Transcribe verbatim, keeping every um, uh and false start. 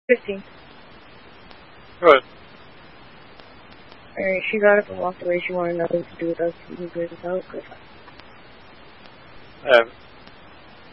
Fifteen. Good. Alright, she got up and walked away. She wanted nothing to do with us. We can clear this out. Good. I have